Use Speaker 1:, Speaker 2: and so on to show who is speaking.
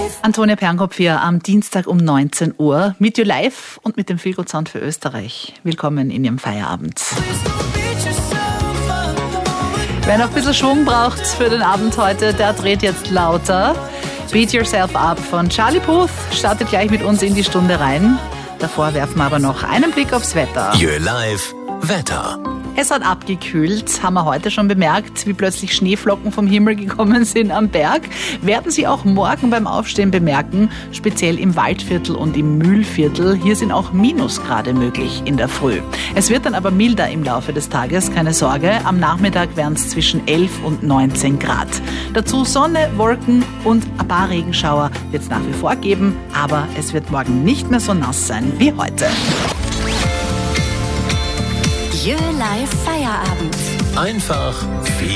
Speaker 1: Antonia Pernkopf hier am Dienstag um 19 Uhr mit You Live und mit dem Feelgood Sound für Österreich. Willkommen in Ihrem Feierabend. Wer noch ein bisschen Schwung braucht für den Abend heute, der dreht jetzt lauter. Beat Yourself Up von Charlie Puth startet gleich mit uns in die Stunde rein. Davor werfen wir aber noch einen Blick aufs Wetter.
Speaker 2: You Live Wetter.
Speaker 1: Es hat abgekühlt, haben wir heute schon bemerkt, wie plötzlich Schneeflocken vom Himmel gekommen sind am Berg. Werden Sie auch morgen beim Aufstehen bemerken, speziell im Waldviertel und im Mühlviertel. Hier sind auch Minusgrade möglich in der Früh. Es wird dann aber milder im Laufe des Tages, keine Sorge. Am Nachmittag werden es zwischen 11 und 19 Grad. Dazu Sonne, Wolken und ein paar Regenschauer wird es nach wie vor geben, aber es wird morgen nicht mehr so nass sein wie heute.
Speaker 3: You Live Feierabend.
Speaker 2: Einfach viel